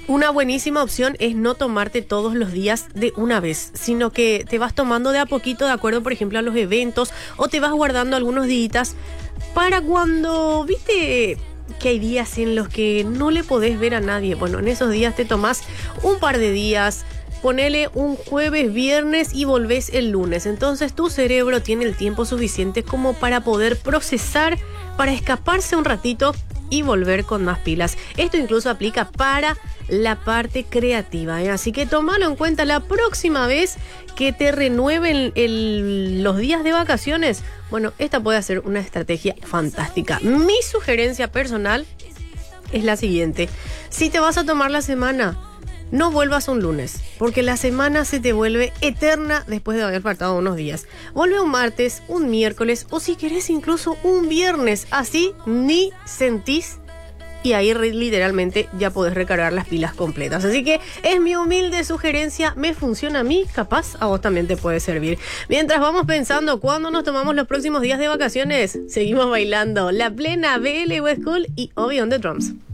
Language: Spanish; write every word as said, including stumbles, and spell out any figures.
Una buenísima opción es no tomarte todos los días de una vez, sino que te vas tomando de a poquito, de acuerdo, por ejemplo, a los eventos, o te vas guardando algunos días para cuando, viste, que hay días en los que no le podés ver a nadie. Bueno, en esos días te tomás un par de días, ponele un jueves, viernes y volvés el lunes. Entonces tu cerebro tiene el tiempo suficiente como para poder procesar, para escaparse un ratito y volver con más pilas. Esto incluso aplica para la parte creativa, ¿eh? Así que tómalo en cuenta la próxima vez que te renueven el, los días de vacaciones. Bueno, esta puede ser una estrategia fantástica. Mi sugerencia personal es la siguiente: si te vas a tomar la semana, no vuelvas un lunes, porque la semana se te vuelve eterna después de haber faltado unos días. Vuelve un martes, un miércoles o si querés incluso un viernes. Así ni sentís y ahí literalmente ya podés recargar las pilas completas. Así que es mi humilde sugerencia, me funciona a mí, capaz a vos también te puede servir. Mientras vamos pensando cuándo nos tomamos los próximos días de vacaciones, seguimos bailando La Plena, B L West Cool y Obi on the Drums.